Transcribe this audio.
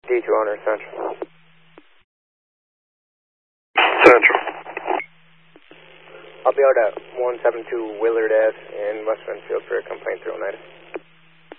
D200 Central. Central. I'll be out at 172 Willard Ave in West Renfield for a complaint through 09.